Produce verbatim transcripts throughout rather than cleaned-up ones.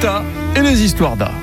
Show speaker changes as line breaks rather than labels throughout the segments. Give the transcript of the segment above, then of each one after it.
résultats et les histoires d'art.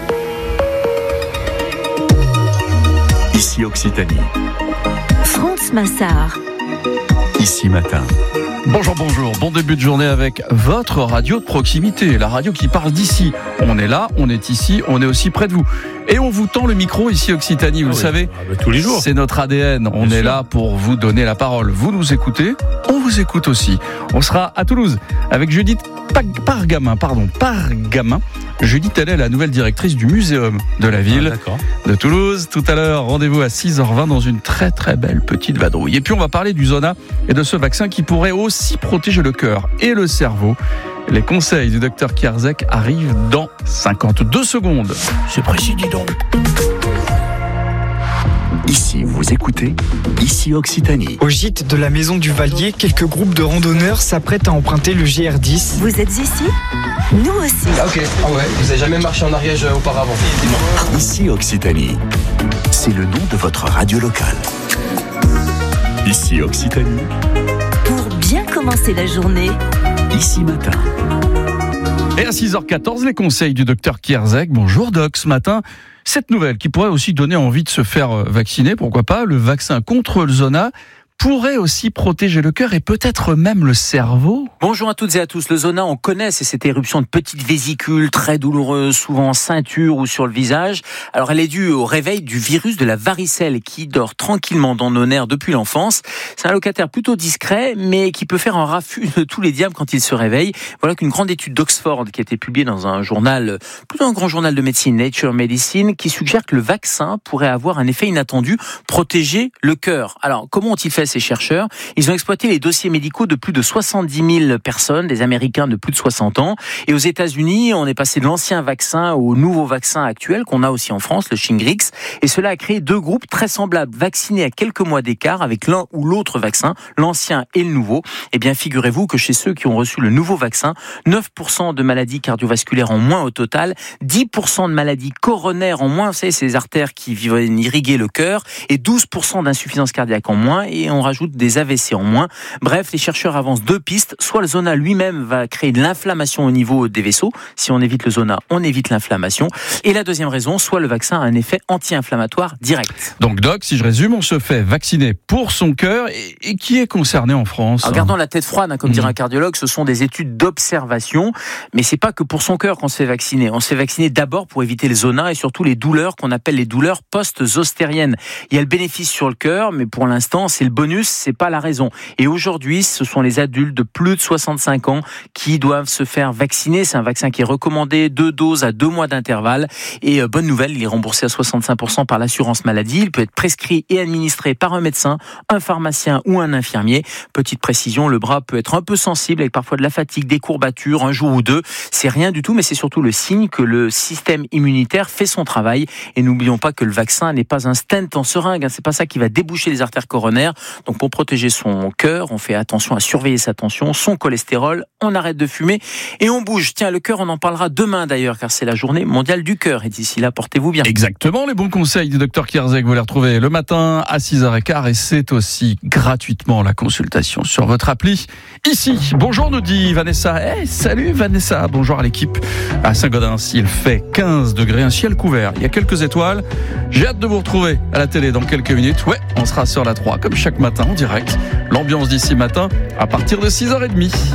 Ici Occitanie.
France Massard.
Ici Matin.
Bonjour, bonjour, bon début de journée avec votre radio de proximité, la radio qui parle d'ici. On est là, on est ici, on est aussi près de vous. Et on vous tend le micro ici Occitanie, vous
ah
le
oui.
savez.
Ah bah tous les jours.
C'est notre A D N, on
Bien
est
sûr.
là pour vous donner la parole. Vous nous écoutez, on vous écoute aussi. On sera à Toulouse avec Judith Pag- Pargamin, pardon, Pargamin. Judith, elle est la nouvelle directrice du muséum de la ville
Ah, d'accord.
de Toulouse. Tout à l'heure, rendez-vous à six heures vingt dans une très très belle petite vadrouille. Et puis on va parler du Zona et de ce vaccin qui pourrait aussi protéger le cœur et le cerveau. Les conseils du docteur Kierzek arrivent dans cinquante-deux secondes. C'est précis, dis donc.
Ici, vous écoutez Ici Occitanie.
Au gîte de la Maison du Valier, quelques groupes de randonneurs s'apprêtent à emprunter le G R dix.
Vous êtes ici ? Nous aussi.
Ah ok, ah ouais, vous avez jamais marché en Ariège euh, auparavant?
Ici Occitanie. C'est le nom de votre radio locale. Ici Occitanie.
Pour bien commencer la journée.
Ici Matin.
Et à six heures quatorze, les conseils du docteur Kierzek. Bonjour Doc, ce matin, cette nouvelle qui pourrait aussi donner envie de se faire vacciner, pourquoi pas, le vaccin contre le Zona pourrait aussi protéger le cœur et peut-être même le cerveau.
Bonjour à toutes et à tous. Le Zona, on connaît, c'est cette éruption de petites vésicules très douloureuses, souvent en ceinture ou sur le visage. Alors elle est due au réveil du virus de la varicelle qui dort tranquillement dans nos nerfs depuis l'enfance. C'est un locataire plutôt discret, mais qui peut faire un raffut de tous les diables quand il se réveille. Voilà qu'une grande étude d'Oxford qui a été publiée dans un journal, plutôt un grand journal de médecine, Nature Medicine, qui suggère que le vaccin pourrait avoir un effet inattendu, protéger le cœur. Alors comment ont-ils fait ces chercheurs? Ils ont exploité les dossiers médicaux de plus de soixante-dix mille personnes, des Américains de plus de soixante ans. Et aux États-Unis, on est passé de l'ancien vaccin au nouveau vaccin actuel qu'on a aussi en France, le Shingrix. Et cela a créé deux groupes très semblables, vaccinés à quelques mois d'écart avec l'un ou l'autre vaccin, l'ancien et le nouveau. Eh bien, figurez-vous que chez ceux qui ont reçu le nouveau vaccin, neuf pour cent de maladies cardiovasculaires en moins au total, dix pour cent de maladies coronaires en moins, vous savez, c'est les artères qui viennent irriguer le cœur, et douze pour cent d'insuffisance cardiaque en moins, et on rajoute des A V C en moins. Bref, les chercheurs avancent deux pistes. Soit le Zona lui-même va créer de l'inflammation au niveau des vaisseaux. Si on évite le Zona, on évite l'inflammation. Et la deuxième raison, soit le vaccin a un effet anti-inflammatoire direct.
Donc Doc, si je résume, on se fait vacciner pour son cœur et, et qui est concerné en France?
Alors, gardons la tête froide, hein, comme
Mmh.
dirait un cardiologue, ce sont des études d'observation, mais c'est pas que pour son cœur qu'on se fait vacciner. On se fait vacciner d'abord pour éviter le Zona et surtout les douleurs qu'on appelle les douleurs post-zostériennes. Il y a le bénéfice sur le cœur, mais pour l'instant, c'est le bonus, c'est pas la raison. Et aujourd'hui, ce sont les adultes de plus de soixante-cinq ans qui doivent se faire vacciner. C'est un vaccin qui est recommandé, deux doses à deux mois d'intervalle. Et euh, bonne nouvelle, il est remboursé à soixante-cinq pour cent par l'assurance maladie. Il peut être prescrit et administré par un médecin, un pharmacien ou un infirmier. Petite précision, le bras peut être un peu sensible avec parfois de la fatigue, des courbatures, un jour ou deux. C'est rien du tout, mais c'est surtout le signe que le système immunitaire fait son travail. Et n'oublions pas que le vaccin n'est pas un stent en seringue, hein. C'est pas ça qui va déboucher les artères coronaires. Donc pour protéger son cœur, on fait attention à surveiller sa tension, son cholestérol, on arrête de fumer et on bouge. Tiens, le cœur, on en parlera demain d'ailleurs, car c'est la journée mondiale du cœur. Et d'ici là, portez-vous bien.
Exactement, les bons conseils du docteur Kierzek, vous les retrouvez le matin à six heures quinze et c'est aussi gratuitement la consultation sur votre appli. Ici, bonjour nous dit Vanessa. Eh, salut Vanessa, bonjour à l'équipe. À Saint-Gaudens, il fait quinze degrés, un ciel couvert, il y a quelques étoiles. J'ai hâte de vous retrouver à la télé dans quelques minutes. Ouais, on sera sur la trois comme chaque matin en direct. L'ambiance d'ici matin à partir de six heures trente.